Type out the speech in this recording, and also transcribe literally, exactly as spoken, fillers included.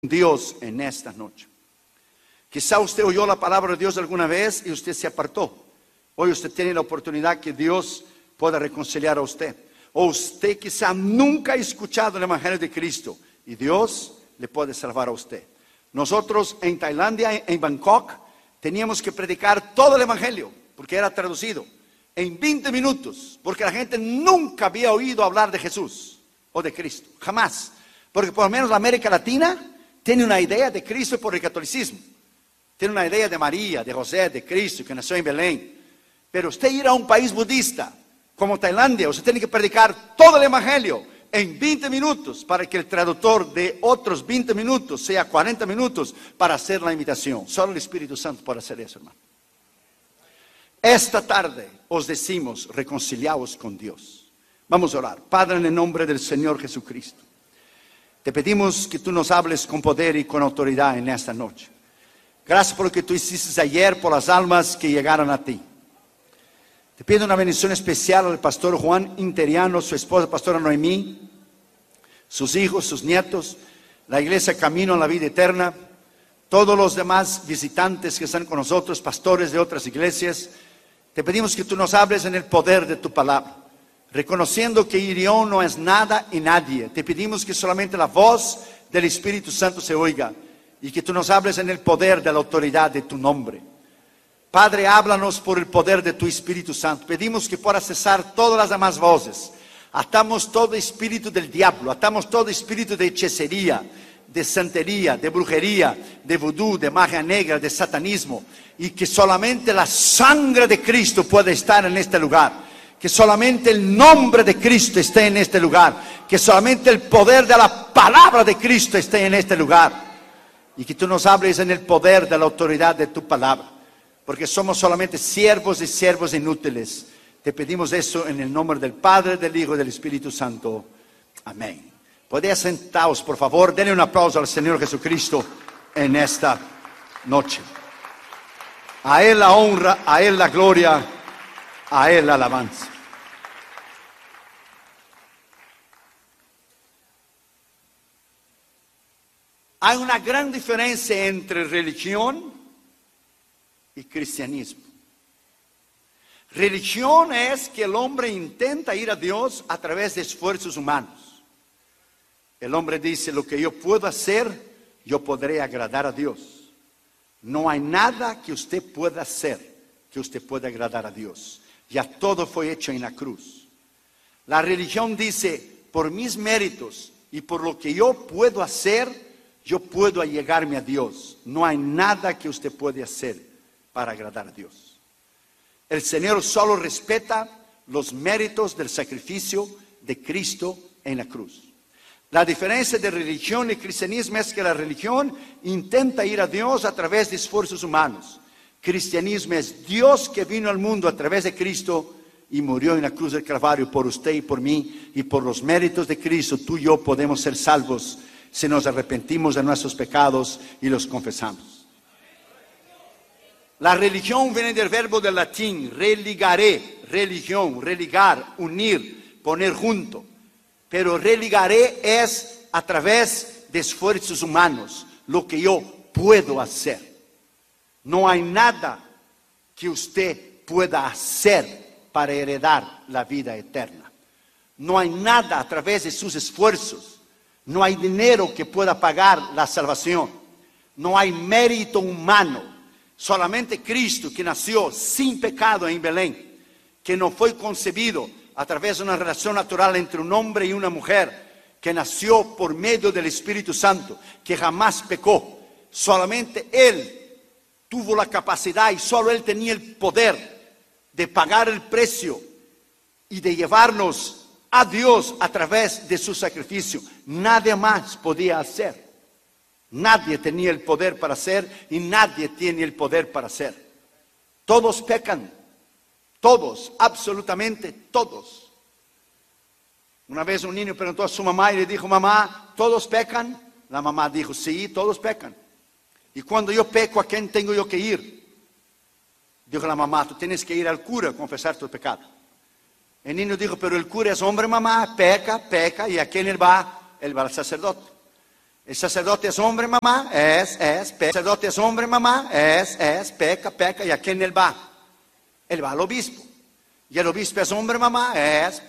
Dios en esta noche. Quizá usted oyó la palabra de Dios alguna vez y usted se apartó. Hoy usted tiene la oportunidad que Dios pueda reconciliar a usted. O usted quizá nunca ha escuchado el Evangelio de Cristo y Dios le puede salvar a usted. Nosotros en Tailandia, en Bangkok, teníamos que predicar todo el Evangelio porque era traducido en veinte minutos, porque la gente nunca había oído hablar de Jesús o de Cristo, jamás. Porque por lo menos la América Latina tiene una idea de Cristo por el catolicismo. Tiene una idea de María, de José, de Cristo, que nació en Belén. Pero usted ir a un país budista, como Tailandia, usted tiene que predicar todo el Evangelio en veinte minutos, para que el traductor de otros veinte minutos sea cuarenta minutos para hacer la invitación. Solo el Espíritu Santo puede hacer eso, hermano. Esta tarde os decimos, reconciliaos con Dios. Vamos a orar. Padre, en el nombre del Señor Jesucristo, te pedimos que tú nos hables con poder y con autoridad en esta noche. Gracias por lo que tú hiciste ayer, por las almas que llegaron a ti. Te pido una bendición especial al pastor Juan Interiano, su esposa, pastora Noemí, sus hijos, sus nietos, la iglesia Camino a la Vida Eterna, todos los demás visitantes que están con nosotros, pastores de otras iglesias. Te pedimos que tú nos hables en el poder de tu palabra, reconociendo que Irión no es nada y nadie. Te pedimos que solamente la voz del Espíritu Santo se oiga y que tú nos hables en el poder de la autoridad de tu nombre. Padre, háblanos por el poder de tu Espíritu Santo. Pedimos que puedas cesar todas las demás voces. Atamos todo espíritu del diablo, atamos todo espíritu de hechicería, de santería, de brujería, de vudú, de magia negra, de satanismo, y que solamente la sangre de Cristo puede estar en este lugar, que solamente el nombre de Cristo esté en este lugar, que solamente el poder de la palabra de Cristo esté en este lugar, y que tú nos hables en el poder de la autoridad de tu palabra, porque somos solamente siervos y siervos inútiles. Te pedimos eso en el nombre del Padre, del Hijo y del Espíritu Santo. Amén. Podéis sentaros, por favor. Denle un aplauso al Señor Jesucristo en esta noche. A Él la honra, a Él la gloria, a Él la alabanza. Hay una gran diferencia entre religión y cristianismo. Religión es que el hombre intenta ir a Dios a través de esfuerzos humanos. El hombre dice, lo que yo puedo hacer, yo podré agradar a Dios. No hay nada que usted pueda hacer que usted pueda agradar a Dios. Ya todo fue hecho en la cruz. La religión dice, por mis méritos y por lo que yo puedo hacer, yo puedo allegarme a Dios. No hay nada que usted puede hacer para agradar a Dios. El Señor solo respeta los méritos del sacrificio de Cristo en la cruz. La diferencia de religión y cristianismo es que la religión intenta ir a Dios a través de esfuerzos humanos. Cristianismo es Dios que vino al mundo a través de Cristo y murió en la cruz del Calvario por usted y por mí. Y por los méritos de Cristo, tú y yo podemos ser salvos si nos arrepentimos de nuestros pecados y los confesamos. La religión viene del verbo del latín, religaré, religión, religar, unir, poner junto. Pero religaré es a través de esfuerzos humanos, lo que yo puedo hacer. No hay nada que usted pueda hacer para heredar la vida eterna. No hay nada a través de sus esfuerzos. No hay dinero que pueda pagar la salvación. No hay mérito humano. Solamente Cristo, que nació sin pecado en Belén, que no fue concebido a través de una relación natural entre un hombre y una mujer, que nació por medio del Espíritu Santo, que jamás pecó. Solamente Él tuvo la capacidad y solo Él tenía el poder de pagar el precio y de llevarnos a Dios a través de su sacrificio. Nadie más podía hacer. Nadie tenía el poder para hacer y nadie tiene el poder para hacer. Todos pecan. Todos, absolutamente todos. Una vez un niño preguntó a su mamá y le dijo, mamá, ¿todos pecan? La mamá dijo, sí, todos pecan. Y cuando yo peco, ¿a quién tengo yo que ir? Dijo la mamá, tú tienes que ir al cura a confesar tu pecado. El niño dijo, pero el cura es hombre, mamá, peca, peca, ¿y a quién él va? Él va al sacerdote. El sacerdote es hombre, mamá, es, es, peca. El sacerdote es hombre, mamá, es, es, peca, peca. ¿Y a quién él va? Él va al obispo. Y el obispo es hombre, mamá, es,